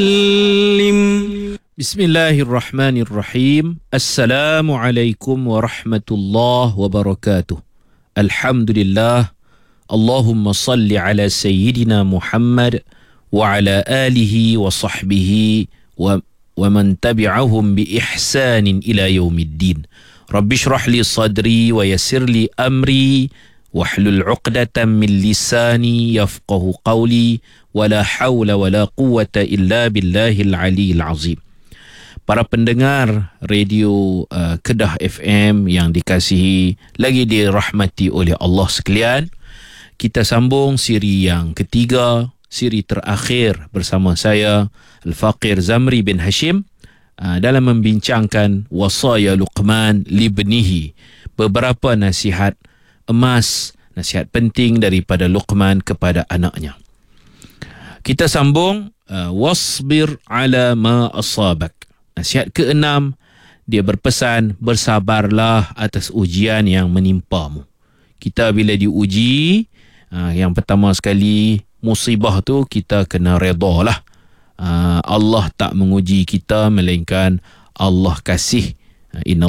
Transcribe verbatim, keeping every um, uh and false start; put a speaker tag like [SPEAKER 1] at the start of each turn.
[SPEAKER 1] Bismillahirrahmanirrahim. Assalamualaikum warahmatullahi wabarakatuh. Alhamdulillah. Allahumma salli ala sayyidina Muhammad wa ala alihi wa sahbihi wa, wa man tabi'ahum bi ihsanin ila yaumiddin. Rabbi shrah li sadri wa yassir li amri wahlul 'uqdatam min lisani yafqahu qawli wala hawla wala quwwata illa billahil aliyil azim. Para pendengar radio uh, Kedah F M yang dikasihi lagi dirahmati oleh Allah sekalian, kita sambung siri yang ketiga, siri terakhir bersama saya Al-Faqir Zamri bin Hashim uh, dalam membincangkan wasaya Luqman libnihi, beberapa nasihat emas, nasihat penting daripada Luqman kepada anaknya. Kita sambung uh, wasbir ala ma asabak. Nasihat keenam, dia berpesan bersabarlah atas ujian yang menimpamu. Kita bila diuji, uh, yang pertama sekali musibah tu kita kena redha lah. Uh, Allah tak menguji kita melainkan Allah kasih. Uh,